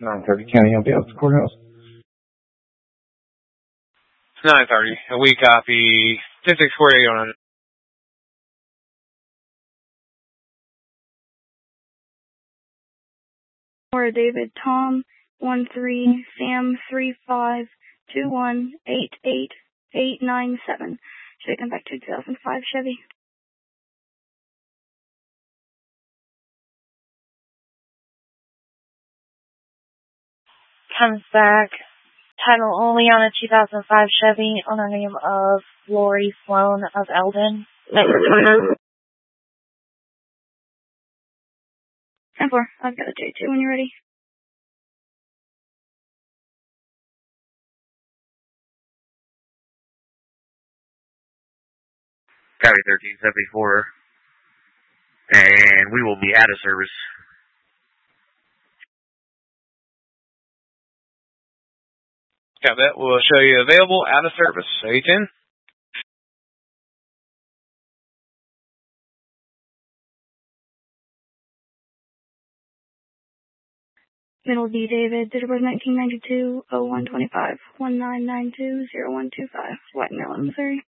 9:30. County, I'll be out at the courthouse. 9:30. We copy 564809. Or David Tom 13 Sam 3521888897. Should come back to 2005 Chevy. Comes back. Title only on a 2005 Chevy on the name of Lori Sloan of Eldon. 10-4. I've got a J2 when you're ready. Copy 1374. And we will be out of service. Got that. We'll show you available, out of service. A10. Middle D David, date of birth 1992, 0125, 1992, 0125, White, Maryland, Missouri.